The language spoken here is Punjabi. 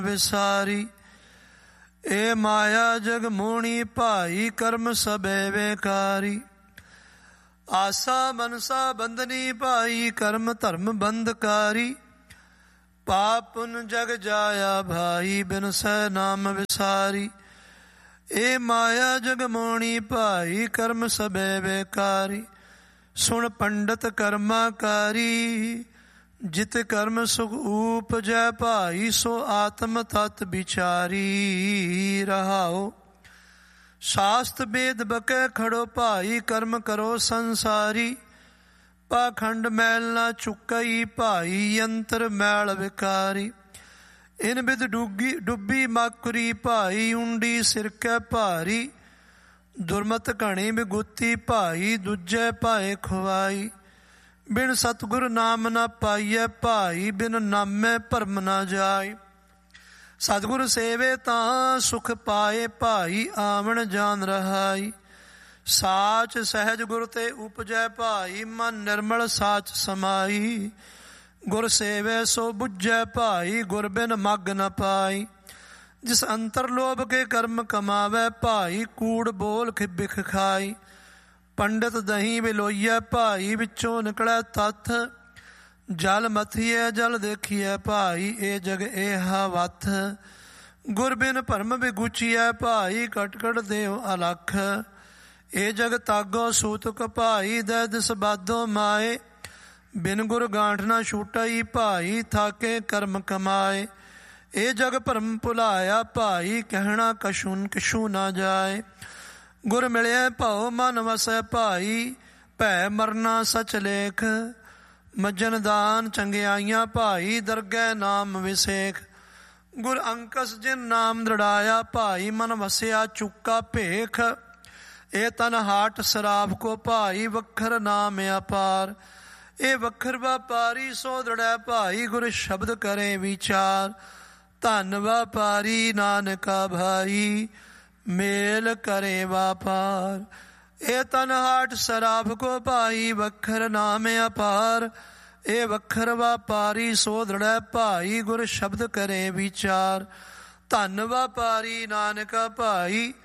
ਵਿਸਾਰੀ। ਏ ਮਾਇਆ ਜਗ ਮੋਹਣੀ ਭਾਈ, ਕਰਮ ਸਭੇ ਵੇਕਾਰੀ। ਆਸਾ ਮਨਸਾ ਬੰਧਨੀ ਭਾਈ, ਕਰਮ ਧਰਮ ਬੰਧਕਾਰੀ। ਪਾਪ ਪੁਨ ਜਗ ਜਾਇਆ ਭਾਈ, ਬਿਨਸੈ ਨਾਮ ਵਿਸਾਰੀ। ਏ ਮਾਇਆ ਜਗ ਮੋਹਣੀ ਭਾਈ, ਕਰਮ ਸਭੇ ਵੇਕਾਰੀ। ਸੁਣ ਪੰਡਤ ਕਰਮਾਕਾਰੀ, ਜਿਤ ਕਰਮ ਸੁਖ ਊਪਜੈ ਭਾਈ, ਸੋ ਆਤਮ ਤਤ ਵਿਚਾਰੀ। ਰਹਾਓ। ਸ਼ਾਸਤ ਵੇਦ ਬਕੈ ਖੜੋ ਭਾਈ, ਕਰਮ ਕਰੋ ਸੰਸਾਰੀ। ਪਾਖੰਡ ਮੈਲ ਨਾ ਚੁੱਕਈ ਭਾਈ, ਅੰਤਰ ਮੈਲ ਵਿਕਾਰੀ। ਇਨ ਬਿਦ ਡੁੱਬੀ ਮਾਕੁਰੀ ਭਾਈ, ਉਂਡੀ ਸਿਰਕੈ ਭਾਰੀ। ਦੁਰਮਤ ਘਣੀ ਬਿਗੁਤੀ ਭਾਈ, ਦੂਜੈ ਪਾਏ ਖੁਆਈ। ਬਿਨ ਸਤਿਗੁਰ ਨਾਮ ਨਾ ਪਾਈਐ ਭਾਈ, ਬਿਨ ਨਾਮੈ ਭਰਮ ਨਾ ਜਾਏ। ਸਤਿਗੁਰ ਸੇਵੇ ਤਾਂ ਸੁਖ ਪਾਏ ਭਾਈ, ਆਵਣ ਜਾਨ ਰਹਾਈ। ਸਾਚ ਸਹਿਜ ਗੁਰ ਤੇ ਉਪਜੈ ਭਾਈ, ਮਨ ਨਿਰਮਲ ਸਾਚ ਸਮਾਈ। ਗੁਰ ਸੇਵੇ ਸੋ ਬੁੱਝੈ ਭਾਈ, ਗੁਰ ਬਿਨ ਮਗ ਨ ਪਾਈ। ਜਿਸ ਅੰਤਰ ਲੋਭ ਕੇ ਕਰਮ ਕਮਾਵੈ ਭਾਈ, ਕੂੜ ਬੋਲ ਬਿਖ ਖਾਈ। ਪੰਡਿਤ ਦਹੀਂ ਬਿਲੋਈਐ ਭਾਈ, ਵਿੱਚੋਂ ਨਿਕਲੈ ਤੱਥ। ਜਲ ਮਥੀਐ ਜਲ ਦੇਖੀਐ ਭਾਈ, ਏ ਜਗ ਏਹਾ ਵੱਥ। ਗੁਰ ਬਿਨ ਭਰਮ ਬਿਗੁਚੀਐ ਭਾਈ, ਕਟ ਕਟ ਦੇਵ ਅਲਖ। ਏ ਜਗ ਤਾਗੋ ਸੂਤਕ ਭਾਈ, ਦੈ ਦਿਸ ਬਾਧੋ ਮਾਏ। ਬਿਨ ਗੁਰ ਗਾਂਠ ਨਾ ਛੂਟਈ ਭਾਈ, ਥਾਕੇ ਕਰਮ ਕਮਾਏ। ਏ ਜਗ ਭਰਮ ਭੁਲਾਇਆ ਭਾਈ, ਕਹਿਣਾ ਕਛੂ ਨਾ ਜਾਏ। ਗੁਰ ਮਿਲਿਆ ਭਉ ਮਨ ਵਸੈ ਭਾਈ, ਭੈ ਮਰਨਾ ਸਚ ਲੇਖ। ਮੱਜਨ ਦਾਨ ਚੰਗਿਆਈਆਂ ਭਾਈ, ਦਰਗਹਿ ਨਾਮ ਵਿਸੇਖ। ਗੁਰ ਅੰਕਸ ਜਿਨ ਨਾਮ ਦ੍ਰਿੜਾਇਆ ਭਾਈ, ਮਨ ਵਸਿਆ ਚੁੱਕਾ ਭੇਖ। ਇਹ ਤਨ ਹਾਟ ਸਰਾਫ ਕੋ ਭਾਈ, ਵਖਰ ਨਾਮ ਅਪਾਰ। ਇਹ ਵਖਰ ਵਪਾਰੀ ਸੋ ਦ੍ਰਿੜੈ ਭਾਈ, ਗੁਰ ਸ਼ਬਦ ਕਰੇ ਵਿਚਾਰ। ਧਨ ਵਪਾਰੀ ਨਾਨਕਾ ਭਾਈ, ਮੇਲ ਕਰੇ ਵਾਪਾਰ। ਇਹ ਤਨ ਹਾਟ ਸਰਾਫ ਕੋ ਭਾਈ, ਵਖਰ ਨਾਮ ਅਪਾਰ। ਇਹ ਵਖਰ ਵਪਾਰੀ ਸੋ ਦ੍ਰਿੜੈ ਭਾਈ, ਗੁਰ ਸ਼ਬਦ ਕਰੇ ਵਿਚਾਰ। ਧਨ ਵਪਾਰੀ ਨਾਨਕਾ ਭਾਈ,